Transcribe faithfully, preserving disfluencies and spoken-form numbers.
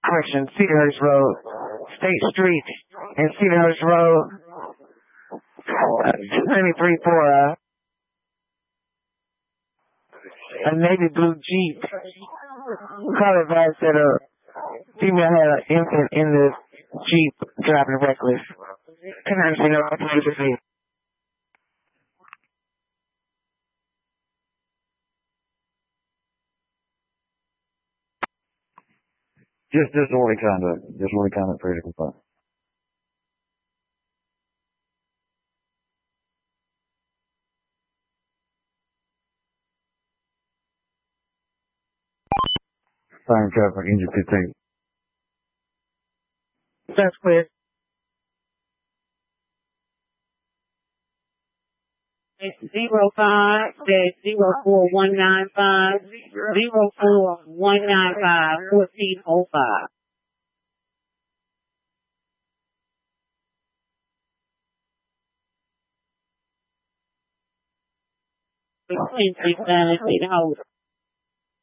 correction, Cedarhurst Road, State Street, and Cedarhurst Road, uh, twenty-three for uh, a navy blue Jeep. Color badge that a female had an infant in the Jeep driving reckless. Can I see no police? Just disorderly conduct. Disorderly conduct for complaint. Fire traffic, engine fifteen. That's clear. Zero five dash zero four one nine five zero four one nine five fourteen oh five. Between three seven eight holder.